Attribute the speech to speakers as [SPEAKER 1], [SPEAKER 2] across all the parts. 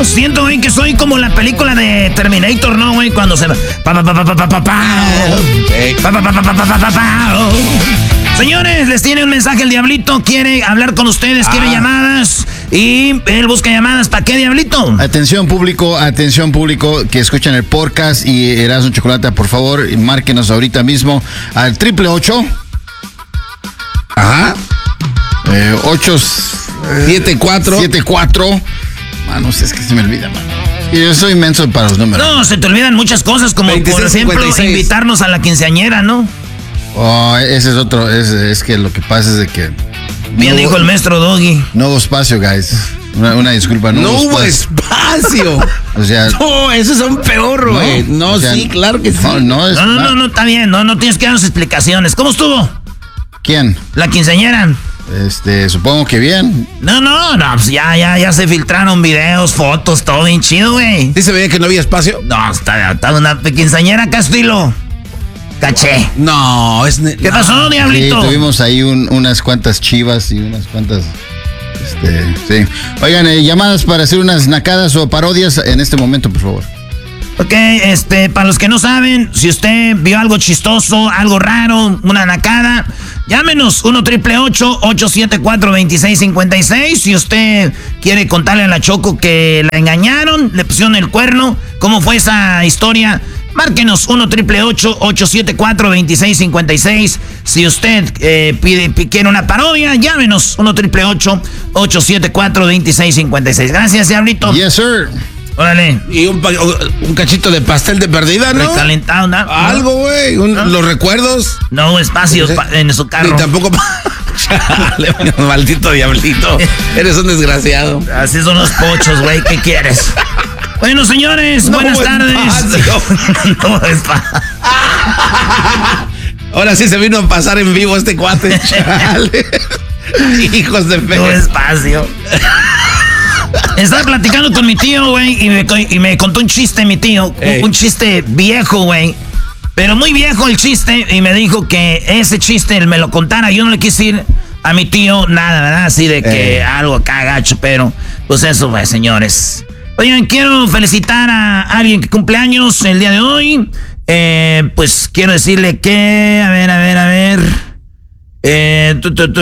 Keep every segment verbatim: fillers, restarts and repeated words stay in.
[SPEAKER 1] siento, güey, que soy como la película de Terminator, ¿no, güey? Cuando se va... Pa, pa, pa, pa, pa, pa, pa, pa, pa, pa, pa, pa, pa, pa. Señores, les tiene un mensaje el Diablito. Quiere hablar con ustedes, ah. quiere llamadas. Y él busca llamadas. ¿Para qué, Diablito?
[SPEAKER 2] Atención, público, atención, público que escuchan el podcast y Erasmo Chocolate, por favor, márquenos ahorita mismo al triple ocho. Ajá. Eh, ocho siete cuatro siete cuatro. Mano, es que se me olvida, mano. Yo soy inmenso para los números.
[SPEAKER 1] No, se te olvidan muchas cosas, como veintiséis, por ejemplo, cincuenta y seis. Invitarnos a la quinceañera, ¿no?
[SPEAKER 2] Oh, ese es otro, es, es que lo que pasa es de que...
[SPEAKER 1] Bien no, dijo el maestro Doggy.
[SPEAKER 2] No hubo espacio, guys. Una, una disculpa, no,
[SPEAKER 3] no
[SPEAKER 2] hubo
[SPEAKER 3] espacio.
[SPEAKER 2] O sea...
[SPEAKER 3] No, eso es un peor, güey. No, no o sea, sí, claro que sí.
[SPEAKER 2] No, no, es,
[SPEAKER 1] no, no, no, no, está bien. No, no tienes que darnos explicaciones. ¿Cómo estuvo?
[SPEAKER 2] ¿Quién?
[SPEAKER 1] La quinceañera.
[SPEAKER 2] Este, supongo que bien.
[SPEAKER 1] No, no, no, pues ya, ya, ya se filtraron videos, fotos, todo bien chido, güey.
[SPEAKER 3] ¿Sí se veía que no había espacio?
[SPEAKER 1] No, está, está una quinceañera, Castillo. Caché.
[SPEAKER 3] No, es...
[SPEAKER 1] ¿Qué pasó,
[SPEAKER 2] no.
[SPEAKER 1] Diablito?
[SPEAKER 2] Sí, tuvimos ahí un, unas cuantas chivas y unas cuantas... Este, sí. Oigan, eh, llamadas para hacer unas nacadas o parodias en este momento, por favor.
[SPEAKER 1] Ok, este, para los que no saben, si usted vio algo chistoso, algo raro, una nacada, llámenos uno triple ocho, ocho siete cuatro, dos seis cinco seis. Si usted quiere contarle a la Choco que la engañaron, le pusieron el cuerno, cómo fue esa historia, márquenos uno triple ocho, ocho siete cuatro, dos seis cinco seis. Si usted eh, pide, quiere una parodia, llámenos uno triple ocho, ocho siete cuatro, dos seis cinco seis. Gracias, Diablito.
[SPEAKER 2] Yes, sir.
[SPEAKER 1] Órale.
[SPEAKER 3] Y un, un cachito de pastel de perdida, ¿no?
[SPEAKER 1] Recalentado, ¿no?
[SPEAKER 3] Algo, güey. ¿No? Los recuerdos.
[SPEAKER 1] No, espacio en su carro.
[SPEAKER 3] Ni tampoco... Chale, maldito Diablito. Eres un desgraciado.
[SPEAKER 1] Así son los pochos, güey. ¿Qué quieres? Bueno, señores, no buenas tardes. No es pa-
[SPEAKER 3] Ahora sí se vino a pasar en vivo este cuate. Chale. Hijos de fe.
[SPEAKER 1] No espacio. Estaba platicando con mi tío, güey, y me, y me contó un chiste, mi tío. Hey. Un chiste viejo, güey. Pero muy viejo el chiste. Y me dijo que ese chiste él me lo contara. Yo no le quise decir a mi tío nada, ¿verdad? Así de que hey. algo acá gacho, pero pues eso fue, señores. Oigan, quiero felicitar a alguien que cumple años el día de hoy. Eh, pues quiero decirle que, a ver, a ver, a ver. Eh, tu, tu, tu,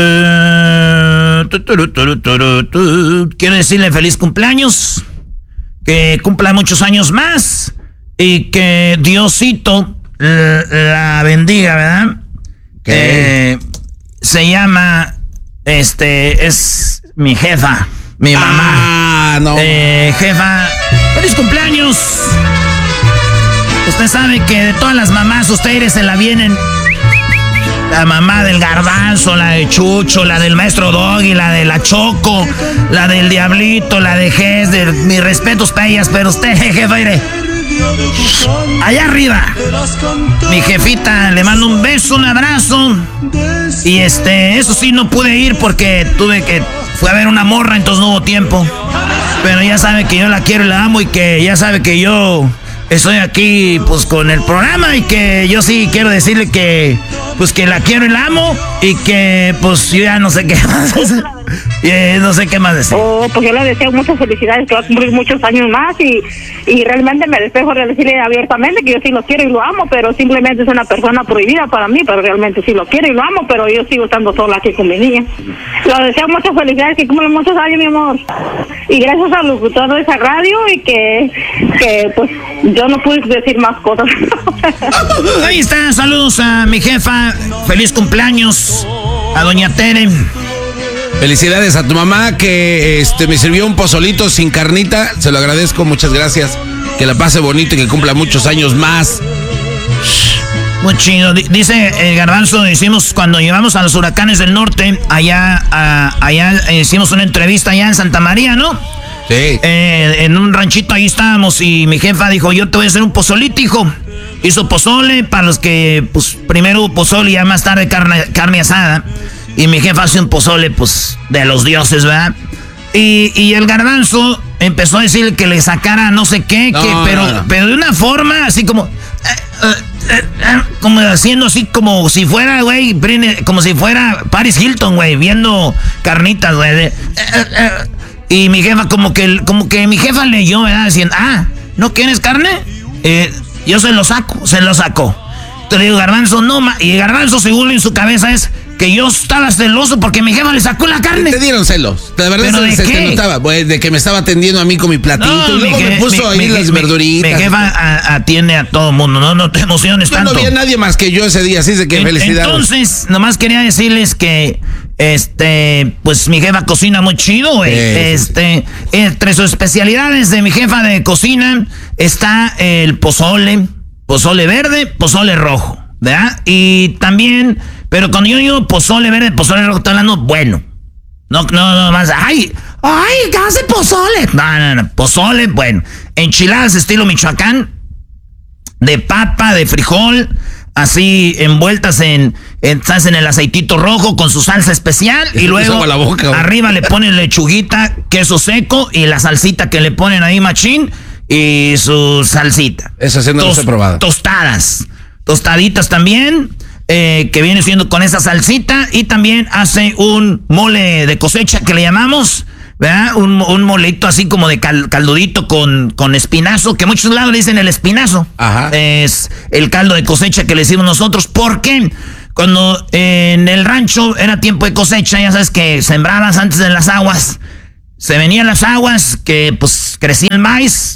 [SPEAKER 1] tu, tu, tu, tu, tu. Quiero decirle feliz cumpleaños. Que cumpla muchos años más. Y que Diosito la, la bendiga, ¿verdad? Que eh, se llama, este, es mi jefa. Mi mamá.
[SPEAKER 3] Ah, no.
[SPEAKER 1] Eh, jefa, feliz cumpleaños. Usted sabe que de todas las mamás, ustedes se la vienen. La mamá del Garbanzo, la de Chucho, la del maestro Doggy, la de la Choco, la del Diablito, la de Ges, de mis respetos para ellas, pero usted, jefa, iré. Allá arriba, mi jefita, le mando un beso, un abrazo. Y este, eso sí, no pude ir porque tuve que... Fue a ver una morra, entonces no hubo tiempo. Pero ya sabe que yo la quiero y la amo y que ya sabe que yo estoy aquí pues con el programa y que yo sí quiero decirle que pues que la quiero y la amo y que pues yo ya no sé qué más eh, no sé qué más decir.
[SPEAKER 4] Oh, pues yo le deseo muchas felicidades, que va a cumplir muchos años más y, y realmente me despejo de decirle abiertamente que yo sí lo quiero y lo amo, pero simplemente es una persona prohibida para mí, pero realmente sí lo quiero y lo amo, pero yo sigo estando sola aquí con mi niña. Le deseo muchas felicidades, que cumplan muchos años, mi amor. Y gracias al locutor de esa radio y que, que pues yo no pude decir más cosas.
[SPEAKER 1] Ahí está, saludos a mi jefa, feliz cumpleaños a doña Tere.
[SPEAKER 3] Felicidades a tu mamá que este me sirvió un pozolito sin carnita, se lo agradezco, muchas gracias. Que la pase bonito y que cumpla muchos años más.
[SPEAKER 1] Muy chido. Dice el Garbanzo, hicimos cuando llevamos a los huracanes del norte, allá, a, allá hicimos una entrevista allá en Santa María, ¿no?
[SPEAKER 3] Sí.
[SPEAKER 1] Eh, en un ranchito ahí estábamos y mi jefa dijo, yo te voy a hacer un pozolito, hijo. Hizo pozole, para los que, pues, primero pozole y ya más tarde carne, carne asada. Y mi jefa hace un pozole, pues, de los dioses, ¿verdad? Y, y el Garbanzo empezó a decir que le sacara no sé qué, no, que, pero, no, no. pero de una forma así como... Eh, eh, eh, como haciendo así como si fuera, güey, como si fuera Paris Hilton, güey, viendo carnitas, güey. Eh, eh, eh, Y mi jefa, como que, como que mi jefa leyó, ¿verdad? Diciendo, ah, ¿no quieres carne? Eh, yo se lo saco, se lo sacó. Entonces le digo, Garbanzo, no, ma. Y Garbanzo, según en su cabeza, es que yo estaba celoso porque mi jefa le sacó la carne.
[SPEAKER 3] Te dieron celos. De verdad se,
[SPEAKER 1] ¿de
[SPEAKER 3] se
[SPEAKER 1] qué?
[SPEAKER 3] te notaba, pues, de que me estaba atendiendo a mí con mi platito. No, y luego
[SPEAKER 1] je-
[SPEAKER 3] me puso
[SPEAKER 1] mi,
[SPEAKER 3] ahí
[SPEAKER 1] mi,
[SPEAKER 3] las
[SPEAKER 1] mi,
[SPEAKER 3] verduritas.
[SPEAKER 1] Mi jefa a, atiende a todo mundo, no, no te emociones
[SPEAKER 3] yo
[SPEAKER 1] tanto.
[SPEAKER 3] No había nadie más que yo ese día, así de que
[SPEAKER 1] en,
[SPEAKER 3] felicidades.
[SPEAKER 1] Entonces, nomás quería decirles que, este, pues mi jefa cocina muy chido, güey.
[SPEAKER 3] Sí,
[SPEAKER 1] este, sí. Entre sus especialidades de mi jefa de cocina está el pozole, pozole verde, pozole rojo, ¿verdad? Y también, pero cuando yo digo pozole verde, pozole rojo, estoy hablando bueno. No, no, no, más, ay, ay, ¿qué hace pozole? No, no, no, pozole, bueno. Enchiladas estilo Michoacán, de papa, de frijol, así envueltas en, en, ¿sabes? En el aceitito rojo con su salsa especial. Y luego
[SPEAKER 3] la boca,
[SPEAKER 1] arriba le ponen lechuguita, queso seco y la salsita que le ponen ahí machín y su salsita.
[SPEAKER 3] Esa sí no
[SPEAKER 1] Tos,
[SPEAKER 3] los he probado.
[SPEAKER 1] Tostadas, tostaditas también. Eh, que viene siendo con esa salsita, y también hace un mole de cosecha que le llamamos, ¿verdad? Un, un moleito así como de cal, caldudito con, con espinazo, que muchos lados le dicen el espinazo.
[SPEAKER 3] Ajá.
[SPEAKER 1] Es el caldo de cosecha que le decimos nosotros. ¿Por qué? Cuando eh, en el rancho era tiempo de cosecha, ya sabes que sembrabas antes de las aguas, se venían las aguas, que pues crecía el maíz,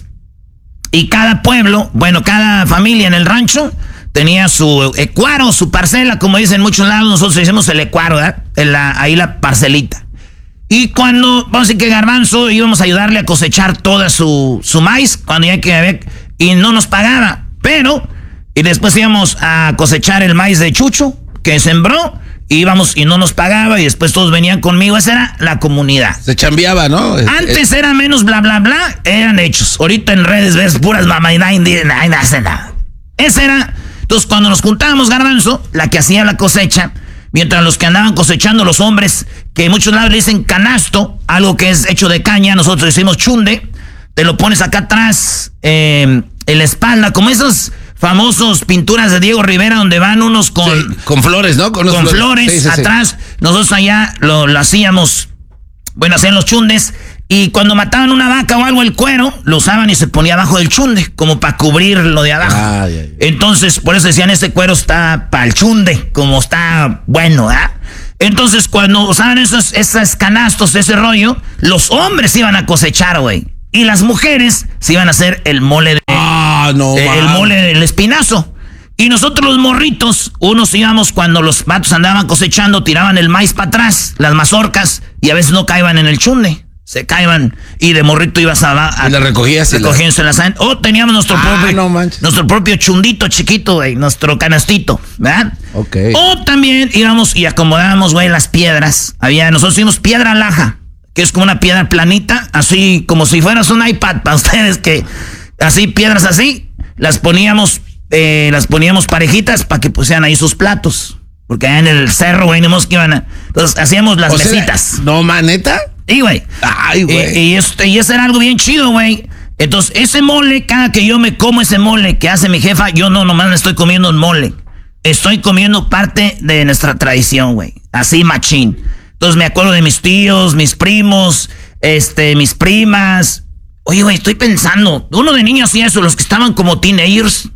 [SPEAKER 1] y cada pueblo, bueno, cada familia en el rancho tenía su ecuaro, su parcela, como dicen en muchos lados, nosotros decimos el ecuaro, ¿verdad? En la, ahí la parcelita. Y cuando, vamos a decir que Garbanzo, íbamos a ayudarle a cosechar toda su, su maíz, cuando ya que había, y no nos pagaba, pero, y después íbamos a cosechar el maíz de Chucho, que sembró, y íbamos y no nos pagaba, y después todos venían conmigo. Esa era la comunidad.
[SPEAKER 3] Se chambeaba, ¿no?
[SPEAKER 1] Antes era menos bla, bla, bla, eran hechos. Ahorita en redes ves puras mamá y nadie, nadie hace nada. Esa era... Entonces, cuando nos juntábamos, Garbanzo, la que hacía la cosecha, mientras los que andaban cosechando, los hombres, que muchos lados le dicen canasto, algo que es hecho de caña, nosotros decimos chunde, te lo pones acá atrás, eh, en la espalda, como esos famosos pinturas de Diego Rivera, donde van unos con...
[SPEAKER 3] Sí, con flores, ¿no? Con,
[SPEAKER 1] con flores, flores
[SPEAKER 3] sí, sí,
[SPEAKER 1] atrás.
[SPEAKER 3] Sí.
[SPEAKER 1] Nosotros allá lo, lo hacíamos, bueno, hacían los chundes. Y cuando mataban una vaca o algo, el cuero, lo usaban y se ponía abajo del chunde, como para cubrir lo de abajo. Ay, ay, ay. Entonces, por eso decían, este cuero está para el chunde, como está bueno, ¿ah? Entonces, cuando usaban esos, esos canastos, ese rollo, los hombres iban a cosechar, güey. Y las mujeres se iban a hacer el mole de...
[SPEAKER 3] Ah, no,
[SPEAKER 1] de, el mole del espinazo. Y nosotros los morritos, unos íbamos cuando los vatos andaban cosechando, tiraban el maíz para atrás, las mazorcas, y a veces no caían en el chunde. Se caían y de morrito ibas a... a
[SPEAKER 3] y la recogías.
[SPEAKER 1] Recogiéndose la... las... O teníamos nuestro
[SPEAKER 3] ah,
[SPEAKER 1] propio...
[SPEAKER 3] No manches.
[SPEAKER 1] Nuestro propio chundito chiquito, güey. Nuestro canastito, ¿verdad?
[SPEAKER 3] Ok.
[SPEAKER 1] O también íbamos y acomodábamos, güey, las piedras. Había... Nosotros hicimos piedra laja, que es como una piedra planita, así como si fueras un iPad para ustedes, que... Así, piedras así, las poníamos... Eh, las poníamos parejitas para que pusieran ahí sus platos. Porque allá en el cerro, güey, no que iban a... Entonces hacíamos las
[SPEAKER 3] o
[SPEAKER 1] mesitas.
[SPEAKER 3] Sea, no, maneta.
[SPEAKER 1] Sí, güey.
[SPEAKER 3] Ay, güey.
[SPEAKER 1] Y, y, esto, y eso era algo bien chido, güey. Entonces, ese mole, cada que yo me como ese mole que hace mi jefa, yo no nomás me estoy comiendo un mole. Estoy comiendo parte de nuestra tradición, güey. Así, machín. Entonces, me acuerdo de mis tíos, mis primos, este, mis primas. Oye, güey, estoy pensando. Uno de niños hacía eso, los que estaban como teenagers.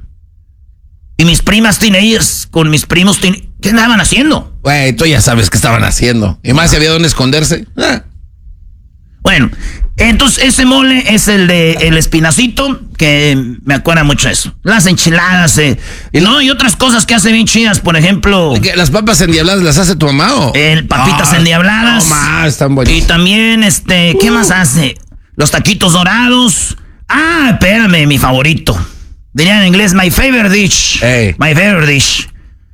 [SPEAKER 1] Y mis primas teenagers con mis primos teen... ¿Qué andaban haciendo?
[SPEAKER 3] Güey, tú ya sabes qué estaban haciendo. Y más si había dónde esconderse. Ah.
[SPEAKER 1] Bueno, entonces ese mole es el de el espinacito, que me acuerda mucho eso. Las enchiladas, eh, y no, y otras cosas que hace bien chidas, por ejemplo...
[SPEAKER 3] ¿Las papas endiabladas las hace tu mamá o...?
[SPEAKER 1] El papitas
[SPEAKER 3] ah,
[SPEAKER 1] endiabladas.
[SPEAKER 3] No más, están buenísimas.
[SPEAKER 1] Y también, este, ¿qué uh. más hace? Los taquitos dorados. Ah, espérame, mi favorito. Diría en inglés, my favorite dish.
[SPEAKER 3] Hey.
[SPEAKER 1] My favorite dish.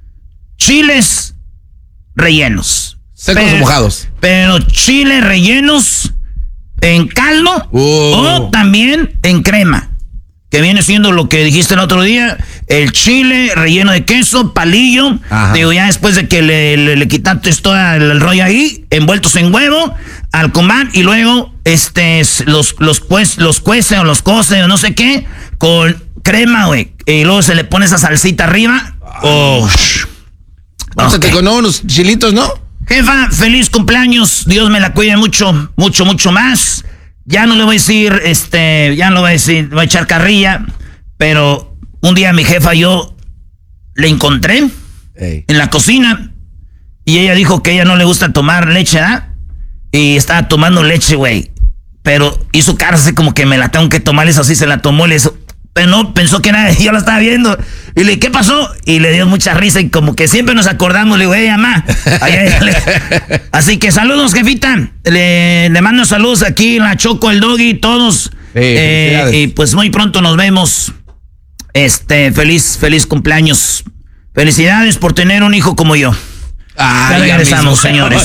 [SPEAKER 1] Chiles rellenos.
[SPEAKER 3] Secos o mojados.
[SPEAKER 1] Pero chiles rellenos en caldo
[SPEAKER 3] uh.
[SPEAKER 1] o también en crema. Que viene siendo lo que dijiste el otro día. El chile relleno de queso, palillo. Ajá. Digo, ya después de que le, le, le quitaste todo el, el rollo ahí, envueltos en huevo, al comal, y luego este los, los, pues, los cuece o los cose o no sé qué, con crema, güey. Y luego se le pone esa salsita arriba. Oh.
[SPEAKER 3] Pásate okay. con unos chilitos, ¿no?
[SPEAKER 1] Jefa, feliz cumpleaños. Dios me la cuide mucho, mucho, mucho más. ya no le voy a decir, este, ya no le voy a decir, voy a echar carrilla, pero un día mi jefa yo le encontré Ey. en la cocina y ella dijo que a ella no le gusta tomar leche, ¿ah? Y estaba tomando leche, güey. Pero hizo cara así como que me la tengo que tomar, eso sí se la tomó, le hizo, pero no, pensó que nada, yo la estaba viendo. Y le dije, ¿qué pasó? Y le dio mucha risa y como que siempre nos acordamos, le digo, hey, mamá. Así que saludos, jefita. Le, le mando saludos aquí, la Choco, el Doggy, todos. Sí, eh, y pues muy pronto nos vemos. Este, feliz, feliz cumpleaños. Felicidades por tener un hijo como yo.
[SPEAKER 3] Ay,
[SPEAKER 1] ya regresamos, señores.